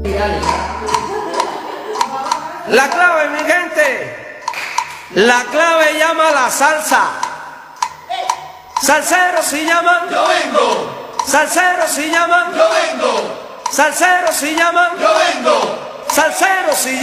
La clave, mi gente, la clave llama la salsa. Salseros si llaman, yo vengo. Salseros si llaman, yo vengo. Salseros si llaman, yo vengo. Salseros si